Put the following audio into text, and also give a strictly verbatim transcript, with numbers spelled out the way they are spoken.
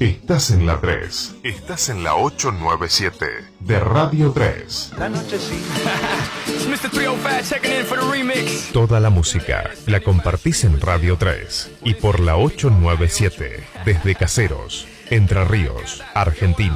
Estás en la tres. Estás en la ochocientos noventa y siete de Radio tres. La noche sí. mister trescientos cinco checking in for the remix. Toda la música la compartís en Radio tres y por la ochocientos noventa y siete desde Caseros, Entre Ríos, Argentina.